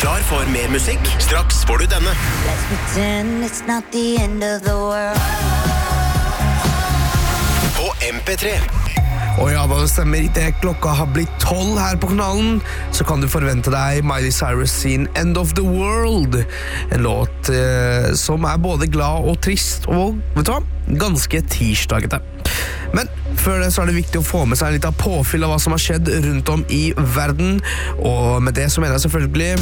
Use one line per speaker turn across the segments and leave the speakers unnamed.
Klar for mer musikk? Straks får du denne.
Let's pretend it's not the end of the world.
På MP3.
Og ja, da det stemmer, idet klokka har blitt 12 her på kanalen, så kan du forvente deg Miley Cyrus sin End of the World. En låt som både glad og trist, og vet du hva? Ganske tirsdagete. Men før det så det viktig å få med seg litt av påfyll av hva som har skjedd rundt om i verden, og med det så mener jeg selvfølgelig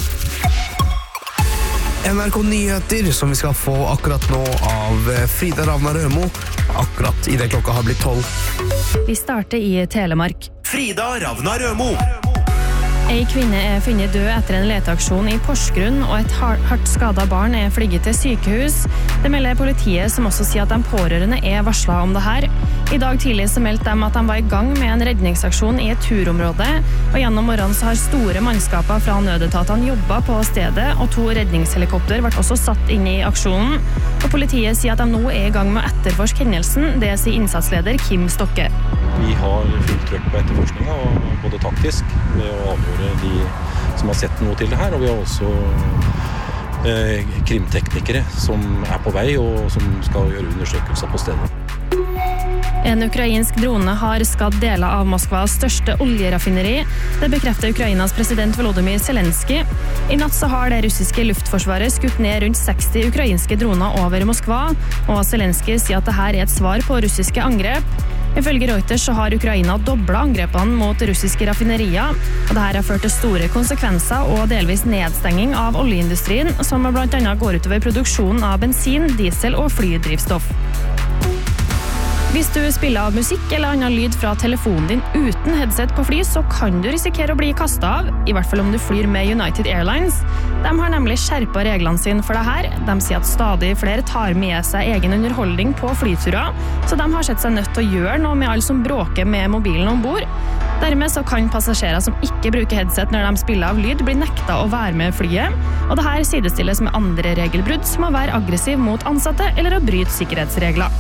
NRK Nyheter, som vi skal få akkurat nå av Frida Ravna Rømo, akkurat i det klokka har blitt 12.
Vi starter i Telemark.
Frida Ravna Rømo.
En kvinne funnet død etter en leteaksjon i Porsgrunn, og et hardt skadet barn flygget til sykehus. Det melder politiet, som også sier at de pårørende varslet om det her. I dag tidlig så meldte de at de var i gang med en redningsaksjon i et turområde, og gjennom morgenen så har store mannskaper fra nødetatene jobbet på stedet, og 2 redningshelikopter ble også satt inn i aksjonen. Og politiet sier at de nå i gang med å etterforske hendelsen, det sier innsatsleder Kim Stokke.
Vi har fullt trøkk på etterforskningen, både taktisk, ved å avgjøre de som har sett noe til det her, og vi har også krimteknikere som på vei, og som skal gjøre undersøkelser på stedet.
En ukrainsk drone har skadd deler av Moskvas største oljeraffineri. Det bekrefter Ukrainas president Volodymyr Zelensky. I natt så har det russiske luftforsvaret skutt ned rundt 60 ukrainske droner over Moskva, og Zelensky sier at dette et svar på russiske angrep. Ifølge Reuters så har Ukraina doblet angrepene mot russiske raffinerier, og dette har ført til store konsekvenser og delvis nedstenging av oljeindustrien, som blant annet går utover produksjonen av bensin, diesel og flydrivstoff. Hvis du spiller av musikk eller annen lyd fra telefonen din uten headset på fly, så kan du risikere å bli kastet av, i hvert fall om du flyr med United Airlines. De har nemlig skjerpet reglene sine for det her. De sier at stadig flere tar med seg egen underholdning på flyturer, så de har sett seg nødt til å gjøre noe med alle som bråker med mobilen ombord. Dermed så kan passasjerer som ikke bruker headset når de spiller av lyd, bli nekta å være med flyet, og det her sidestilles med andre regelbrudd, som å være aggressiv mot ansatte eller å bryte sikkerhetsregler.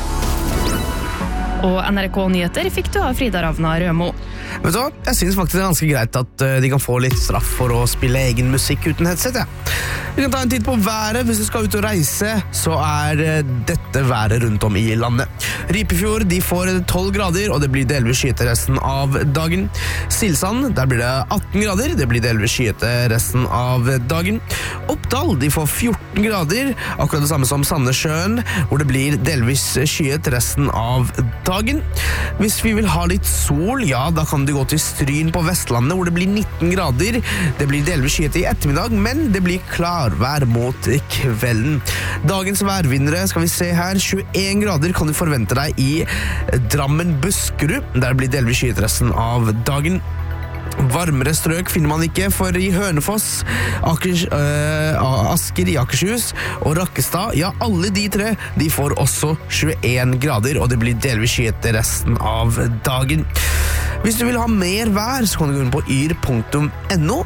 Og NRK Nyheter fikk du av Frida Ravna Rømo.
Vet du hva? Jeg synes faktisk det ganske greit at de kan få litt straff for å spille egen musikk uten headset, ja. Vi kan ta en titt på været. Hvis du skal ut og reise, så dette været rundt om i landet. Rypefjord, de får 12 grader, og det blir delvis skyete resten av dagen. Silsand, der blir det 18 grader, det blir delvis skyete resten av dagen. Oppdal, de får 14 grader, akkurat det samme som Sandnessjøen, hvor det blir delvis skyet resten av dagen. Hvis vi vil ha litt sol, ja, da kan du gå til Stryn på Vestlandet, hvor det blir 19 grader. Det blir delvis skyet i ettermiddag, men det blir klarvær mot kvelden. Dagens værvinnere skal vi se her. 21 grader kan du forvente deg i Drammen Buskerud, der det blir delvis skyet resten av dagen. Varmere strøk finner man ikke, for i Hønefoss, Asker i Akershus og Rakkestad, ja, alle de 3, de får også 21 grader, og det blir delvis skyet resten av dagen. Hvis du vil ha mer vær, så kan du gå inn på yr.no.